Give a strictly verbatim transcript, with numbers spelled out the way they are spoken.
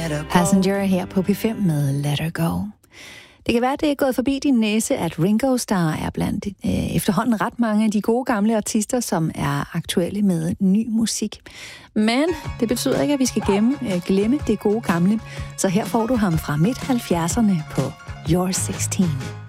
Passenger her på P fem med Let Her Go. Det kan være, at det er gået forbi din næse, at Ringo Starr er blandt øh, efterhånden ret mange af de gode gamle artister, som er aktuelle med ny musik. Men det betyder ikke, at vi skal gemme, øh, glemme det gode gamle. Så her får du ham fra midt halvfjerdserne på You're seksten.